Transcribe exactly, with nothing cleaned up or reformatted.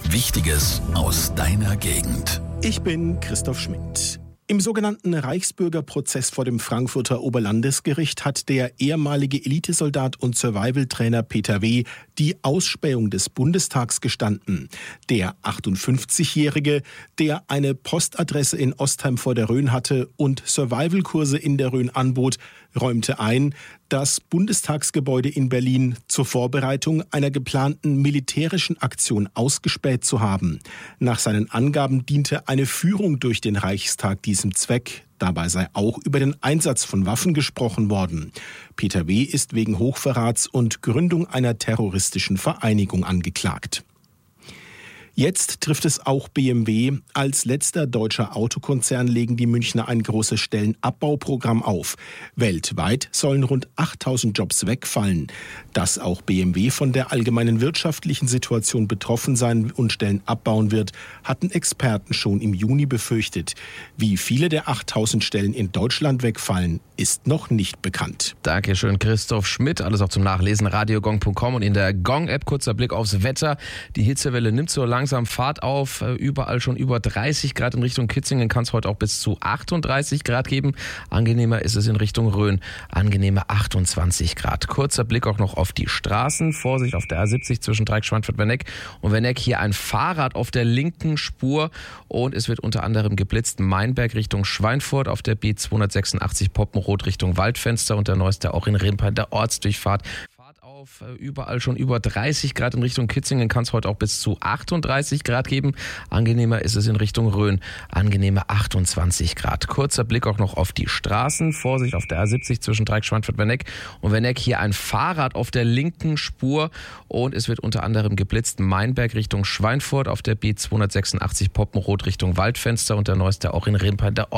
Wichtiges aus deiner Gegend. Ich bin Christoph Schmidt. Im sogenannten Reichsbürgerprozess vor dem Frankfurter Oberlandesgericht hat der ehemalige Elitesoldat und Survival-Trainer Peter W. die Ausspähung des Bundestags gestanden. Der achtundfünfzigjährige, der eine Postadresse in Ostheim vor der Rhön hatte und Survival-Kurse in der Rhön anbot, räumte ein, das Bundestagsgebäude in Berlin zur Vorbereitung einer geplanten militärischen Aktion ausgespäht zu haben. Nach seinen Angaben diente eine Führung durch den Reichstag diesem Zweck. Dabei sei auch über den Einsatz von Waffen gesprochen worden. Peter W. ist wegen Hochverrats und Gründung einer terroristischen Vereinigung angeklagt. Jetzt trifft es auch B M W. Als letzter deutscher Autokonzern legen die Münchner ein großes Stellenabbauprogramm auf. Weltweit sollen rund achttausend Jobs wegfallen. Dass auch B M W von der allgemeinen wirtschaftlichen Situation betroffen sein und Stellen abbauen wird, hatten Experten schon im Juni befürchtet. Wie viele der achttausend Stellen in Deutschland wegfallen, ist noch nicht bekannt. Dankeschön, Christoph Schmidt. Alles auch zum Nachlesen, radiogong punkt com und in der Gong-App. Kurzer Blick aufs Wetter. Die Hitzewelle nimmt so langsam Fahrt auf, überall schon über dreißig Grad. In Richtung Kitzingen kann es heute auch bis zu achtunddreißig Grad geben. Angenehmer ist es in Richtung Rhön, angenehme achtundzwanzig Grad. Kurzer Blick auch noch auf die Straßen. Vorsicht auf der A siebzig zwischen Dreieck, Schweinfurt, Werneck und Werneck. Hier ein Fahrrad auf der linken Spur und es wird unter anderem geblitzt. Mainberg Richtung Schweinfurt auf der B zweihundertsechsundachtzig Poppenrot Richtung Waldfenster und der neueste auch in Rimpa der Ortsdurchfahrt. Auf, überall schon über dreißig Grad. In Richtung Kitzingen kann es heute auch bis zu achtunddreißig Grad geben. Angenehmer ist es in Richtung Rhön, angenehme achtundzwanzig Grad. Kurzer Blick auch noch auf die Straßen. Vorsicht auf der A siebzig zwischen Dreieck, Schweinfurt, Werneck und Werneck. Hier ein Fahrrad auf der linken Spur und es wird unter anderem geblitzt. Mainberg Richtung Schweinfurt auf der B zweihundertsechsundachtzig Poppenrot Richtung Waldfenster und der neueste auch in Rimpa der